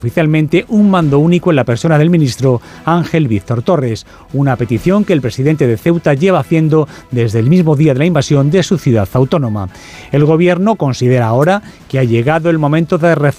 oficialmente un mando único en la persona del ministro Ángel Víctor Torres, una petición que el presidente de Ceuta lleva haciendo desde el mismo día de la invasión de su ciudad autónoma. El gobierno considera ahora que ha llegado el momento de reformar